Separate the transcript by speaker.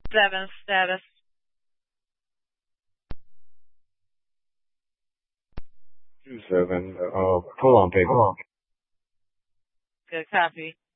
Speaker 1: 7 status.
Speaker 2: Two seven. Hold on, babe. Hold on.
Speaker 1: Good copy.